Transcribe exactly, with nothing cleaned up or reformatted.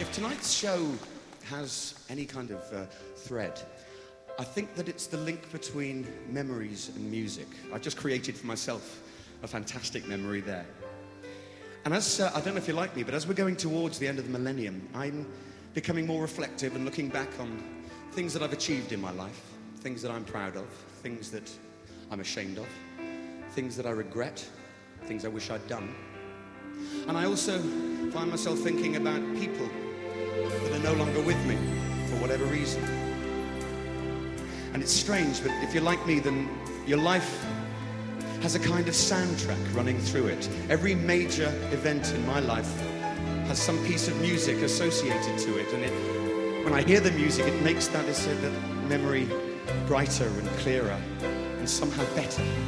if tonight's show has any kind of uh, thread, I think that it's the link between memories and music. I've just created for myself a fantastic memory there. And as, uh, I don't know if you're like me, but as we're going towards the end of the millennium, I'm becoming more reflective and looking back on things that I've achieved in my life, things that I'm proud of, things that I'm ashamed of, things that I regret, things I wish I'd done. And I also find myself thinking about people that are no longer with me for whatever reason. And it's strange, but if you're like me, then your life has a kind of soundtrack running through it. Every major event in my life has some piece of music associated to it, and it, when I hear the music, it makes that, that memory brighter and clearer and somehow better.